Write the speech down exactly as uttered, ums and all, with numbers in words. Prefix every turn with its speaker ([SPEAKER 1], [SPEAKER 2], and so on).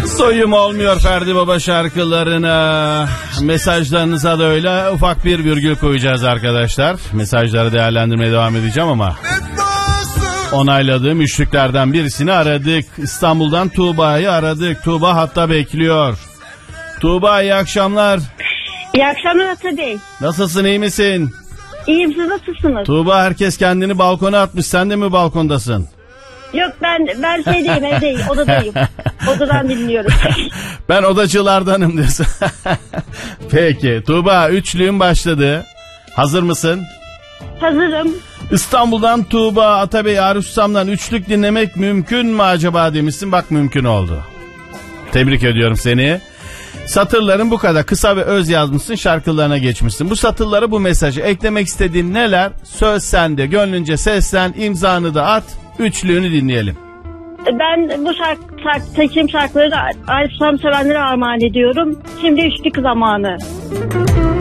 [SPEAKER 1] Doyum olmuyor Ferdi Baba şarkılarına. Mesajlarınıza da öyle ufak bir virgül koyacağız arkadaşlar. Mesajları değerlendirmeye devam edeceğim ama onayladığım üçlüklerden birisini aradık. İstanbul'dan Tuğba'yı aradık. Tuğba hatta bekliyor. Tuğba iyi akşamlar.
[SPEAKER 2] İyi akşamlar Ata Bey.
[SPEAKER 1] Nasılsın, iyi misin?
[SPEAKER 2] İyiyim, siz nasılsınız?
[SPEAKER 1] Tuğba, herkes kendini balkona atmış, sen de mi balkondasın?
[SPEAKER 2] Yok, ben ben şeydeyim, evdeyim, odadayım. Odadan dinliyorum.
[SPEAKER 1] Ben odacılardanım diyorsun. Peki Tuğba, üçlüğün başladı. Hazır mısın?
[SPEAKER 2] Hazırım.
[SPEAKER 1] İstanbul'dan Tuğba, Atabey, Arif Susam'dan üçlük dinlemek mümkün mü acaba demişsin. Bak, mümkün oldu. Tebrik ediyorum seni. Satırların bu kadar kısa ve öz yazmışsın, şarkılarına geçmişsin. Bu satırlara, bu mesajı eklemek istediğin neler? Söz sende, gönlünce seslen, imzanı da at, üçlüğünü dinleyelim.
[SPEAKER 2] Ben bu şarkı, şarkı seçim şarkıları da Arif Susam sevenlere armağan ediyorum. Şimdi üçlük zamanı.